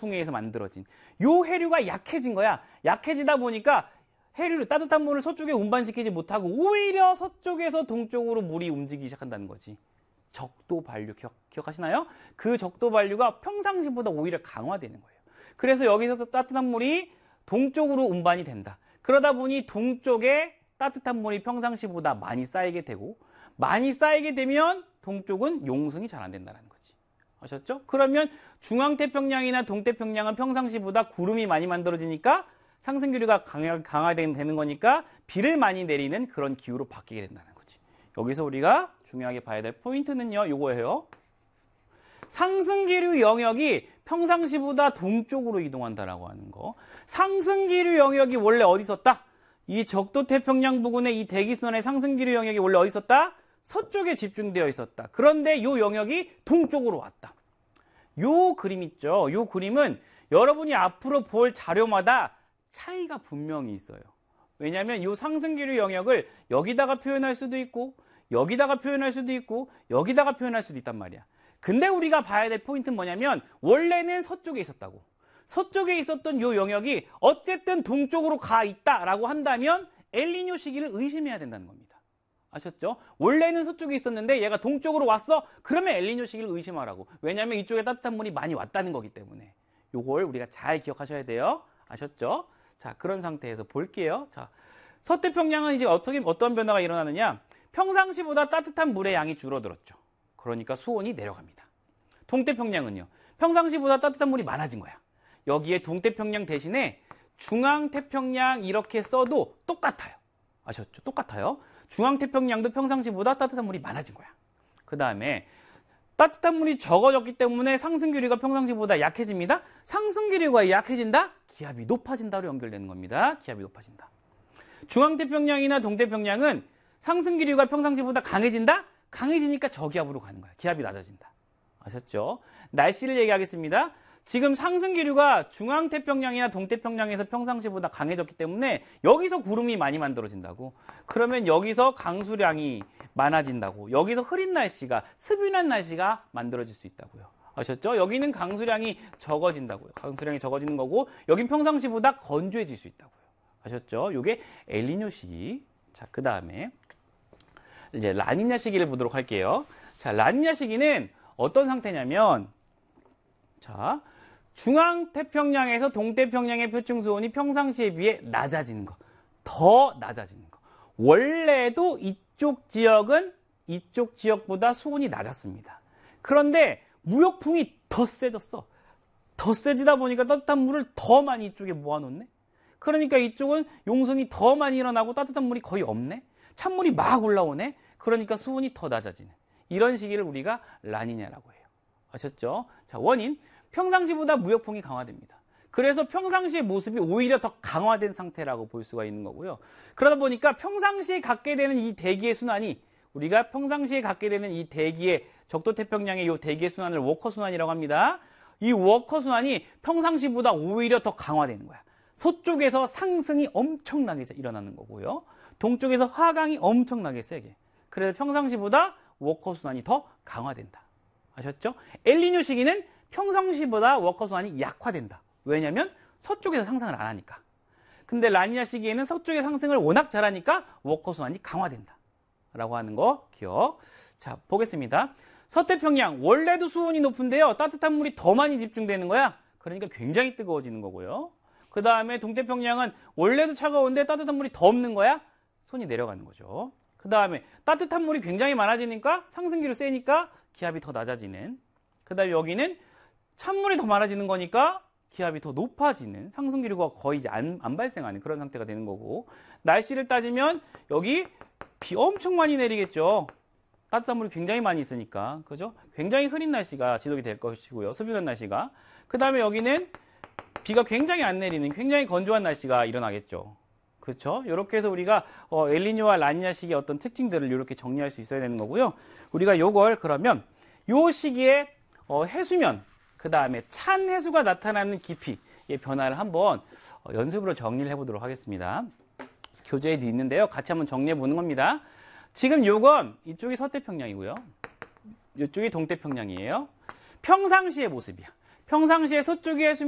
무역풍에 의해서 만들어진 요 해류가 약해진 거야. 약해지다 보니까 해류를 따뜻한 물을 서쪽에 운반시키지 못하고 오히려 서쪽에서 동쪽으로 물이 움직이기 시작한다는 거지. 적도 반류 기억하시나요? 그 적도 반류가 평상시보다 오히려 강화되는 거예요. 그래서 여기서 따뜻한 물이 동쪽으로 운반이 된다. 그러다 보니 동쪽에 따뜻한 물이 평상시보다 많이 쌓이게 되고 많이 쌓이게 되면 동쪽은 용승이 잘 안 된다는 거지. 아셨죠? 그러면 중앙태평양이나 동태평양은 평상시보다 구름이 많이 만들어지니까 상승기류가 강화되는 거니까 비를 많이 내리는 그런 기후로 바뀌게 된다는 거지. 여기서 우리가 중요하게 봐야 될 포인트는요, 요거예요. 상승기류 영역이 평상시보다 동쪽으로 이동한다라고 하는 거. 상승기류 영역이 원래 어디 있었다? 이 적도태평양 부근의 이 대기선의 상승기류 영역이 원래 어디 있었다? 서쪽에 집중되어 있었다. 그런데 이 영역이 동쪽으로 왔다. 요 그림 있죠? 요 그림은 여러분이 앞으로 볼 자료마다 차이가 분명히 있어요. 왜냐하면 이 상승기류 영역을 여기다가 표현할 수도 있고 여기다가 표현할 수도 있고 여기다가 표현할 수도 있단 말이야. 근데 우리가 봐야 될 포인트는 뭐냐면 원래는 서쪽에 있었다고. 서쪽에 있었던 이 영역이 어쨌든 동쪽으로 가 있다라고 한다면 엘니뇨 시기를 의심해야 된다는 겁니다. 아셨죠? 원래는 서쪽에 있었는데 얘가 동쪽으로 왔어? 그러면 엘니뇨 시기를 의심하라고. 왜냐하면 이쪽에 따뜻한 물이 많이 왔다는 거기 때문에. 요걸 우리가 잘 기억하셔야 돼요. 아셨죠? 자, 그런 상태에서 볼게요. 자, 서태평양은 이제 어떤 변화가 일어나느냐? 평상시보다 따뜻한 물의 양이 줄어들었죠. 그러니까 수온이 내려갑니다. 동태평양은요. 평상시보다 따뜻한 물이 많아진 거야. 여기에 동태평양 대신에 중앙태평양 이렇게 써도 똑같아요. 아셨죠? 똑같아요. 중앙태평양도 평상시보다 따뜻한 물이 많아진 거야. 그 다음에 따뜻한 물이 적어졌기 때문에 상승기류가 평상시보다 약해집니다. 상승기류가 약해진다? 기압이 높아진다로 연결되는 겁니다. 기압이 높아진다. 중앙태평양이나 동태평양은 상승기류가 평상시보다 강해진다? 강해지니까 저기압으로 가는 거야. 기압이 낮아진다. 아셨죠? 날씨를 얘기하겠습니다. 지금 상승기류가 중앙태평양이나 동태평양에서 평상시보다 강해졌기 때문에 여기서 구름이 많이 만들어진다고. 그러면 여기서 강수량이 많아진다고. 여기서 흐린 날씨가, 스뷸난 날씨가 만들어질 수 있다고요. 아셨죠? 여기는 강수량이 적어진다고요. 강수량이 적어지는 거고 여긴 평상시보다 건조해질 수 있다고요. 아셨죠? 요게 엘니뇨 시기. 자, 그 다음에 이제 라니냐 시기를 보도록 할게요. 자, 라니냐 시기는 어떤 상태냐면, 자, 중앙태평양에서 동태평양의 표층 수온이 평상시에 비해 낮아지는 거. 더 낮아지는 거. 원래도 이쪽 지역은 이쪽 지역보다 수온이 낮았습니다. 그런데 무역풍이 더 세졌어. 더 세지다 보니까 따뜻한 물을 더 많이 이쪽에 모아놓네. 그러니까 이쪽은 용성이 더 많이 일어나고 따뜻한 물이 거의 없네. 찬물이 막 올라오네. 그러니까 수온이 더 낮아지는 이런 시기를 우리가 라니냐라고 해요. 아셨죠? 자, 원인. 평상시보다 무역풍이 강화됩니다. 그래서 평상시의 모습이 오히려 더 강화된 상태라고 볼 수가 있는 거고요. 그러다 보니까 평상시에 갖게 되는 이 대기의 순환이 우리가 평상시에 갖게 되는 이 대기의 적도태평양의 이 대기의 순환을 워커 순환이라고 합니다. 이 워커 순환이 평상시보다 오히려 더 강화되는 거야. 서쪽에서 상승이 엄청나게 일어나는 거고요. 동쪽에서 하강이 엄청나게 세게. 그래서 평상시보다 워커 순환이 더 강화된다. 아셨죠? 엘니뇨 시기는 평상시보다 워커 순환이 약화된다. 왜냐하면 서쪽에서 상승을 안 하니까. 근데 라니냐 시기에는 서쪽의 상승을 워낙 잘하니까 워커 순환이 강화된다. 라고 하는 거 기억. 자, 보겠습니다. 서태평양 원래도 수온이 높은데요. 따뜻한 물이 더 많이 집중되는 거야. 그러니까 굉장히 뜨거워지는 거고요. 그 다음에 동태평양은 원래도 차가운데 따뜻한 물이 더 없는 거야. 손이 내려가는 거죠. 그 다음에 따뜻한 물이 굉장히 많아지니까 상승기류 세니까 기압이 더 낮아지는. 그 다음에 여기는 찬물이 더 많아지는 거니까 기압이 더 높아지는, 상승기류가 거의 이제 안 발생하는 그런 상태가 되는 거고, 날씨를 따지면 여기 비 엄청 많이 내리겠죠. 따뜻한 물이 굉장히 많이 있으니까. 그죠? 굉장히 흐린 날씨가 지속이 될 것이고요. 스뷸난 날씨가. 그 다음에 여기는 비가 굉장히 안 내리는 굉장히 건조한 날씨가 일어나겠죠. 그렇죠? 이렇게 해서 우리가 엘니뇨와 라니냐 시기의 어떤 특징들을 이렇게 정리할 수 있어야 되는 거고요. 우리가 요걸 그러면 요 시기에 해수면, 그 다음에 찬 해수가 나타나는 깊이의 변화를 한번 연습으로 정리를 해보도록 하겠습니다. 교재에도 있는데요. 같이 한번 정리해 보는 겁니다. 지금 요건 이쪽이 서태평양이고요. 이쪽이 동태평양이에요. 평상시의 모습이야. 평상시에 서쪽의 해수면